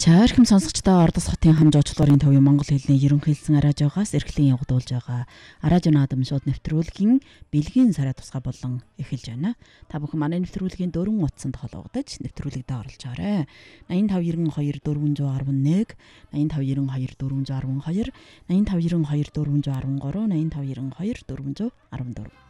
Чаархим сонсогчдоо Ордос хотын хамж уучлалын төвийн монгол хэлний ерөнхий хэлсэн араажаагаас эрхлэн явагдуулж байгаа араажуу наадам шууд нэвтрүүлгийн бэлгийн сараа тусгай болон эхэлж байна. Та бүхэн манай нэвтрүүлгийн 4 утсанд холбогдож нэвтрүүлэгт оролцоорой. 8592 411 8592 412 8592 413 8592 414